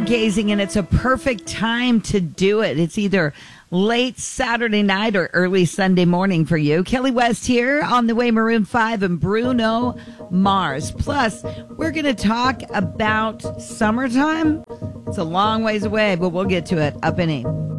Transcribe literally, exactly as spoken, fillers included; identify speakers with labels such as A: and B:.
A: stargazing, and it's a perfect time to do it. It's either late Saturday night or early Sunday morning for you. Kelly West here on the way, Maroon five and Bruno Mars. Plus, we're going to talk about summertime. It's a long ways away, but we'll get to it up in E.